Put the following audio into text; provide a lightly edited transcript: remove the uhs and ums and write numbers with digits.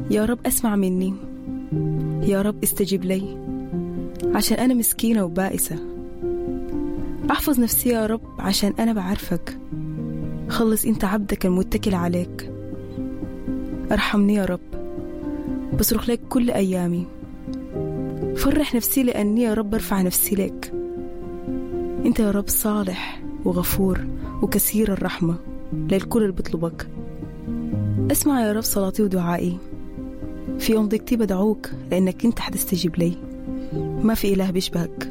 يا رب أسمع مني، يا رب استجب لي، عشان أنا مسكينة وبائسة. أحفظ نفسي يا رب عشان أنا بعرفك. خلص أنت عبدك المتكل عليك. ارحمني يا رب، بصرخ لك كل أيامي. فرح نفسي لأني يا رب ارفع نفسي لك. أنت يا رب صالح وغفور وكثير الرحمة للكل اللي بطلبك. اسمع يا رب صلاتي ودعائي. في يوم ضيقتي بدعوك لأنك أنت حتستجيب لي. ما في إله بيشبهك.